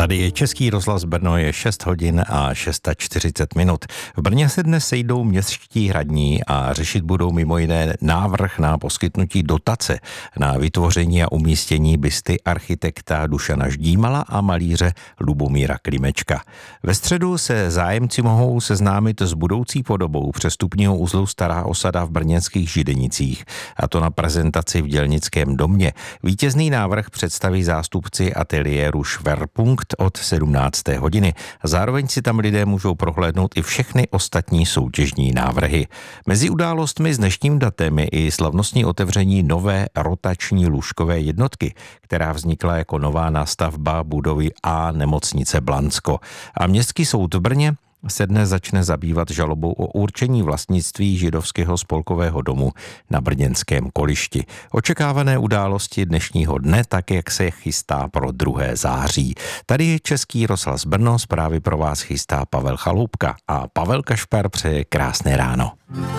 Tady je Český rozhlas Brno, je 6 hodin a 6:40 minut. V Brně se dnes sejdou městští radní a řešit budou mimo jiné návrh na poskytnutí dotace na vytvoření a umístění busty architekta Dušana Ždímala a malíře Lubomíra Klimečka. Ve středu se zájemci mohou seznámit s budoucí podobou přestupního uzlu Stará osada v brněnských Židenicích, a to na prezentaci v Dělnickém domě. Vítězný návrh představí zástupci ateliéru Schwerpunkt od 17. hodiny. Zároveň si tam lidé můžou prohlédnout i všechny ostatní soutěžní návrhy. Mezi událostmi s dnešním datem je i slavnostní otevření nové rotační lůžkové jednotky, která vznikla jako nová nástavba budovy A nemocnice Blansko. A Městský soud v Brně se dnes začne zabývat žalobou o určení vlastnictví židovského spolkového domu na brněnském Kolišti. Očekávané události dnešního dne, tak jak se chystá pro 2. září. Tady je Český rozhlas Brno, zprávy pro vás chystá Pavel Chaloupka a Pavel Kašpar přeje krásné ráno.